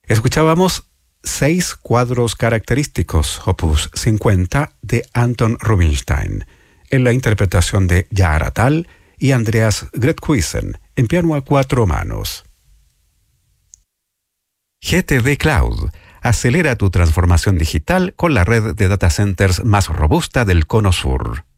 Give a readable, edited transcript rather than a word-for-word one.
Escuchábamos 6 cuadros característicos, opus 50, de Anton Rubinstein, en la interpretación de Yara Tal y Andreas Grethuisen, en piano a 4 manos. GTD Cloud. Acelera tu transformación digital con la red de data centers más robusta del Cono Sur.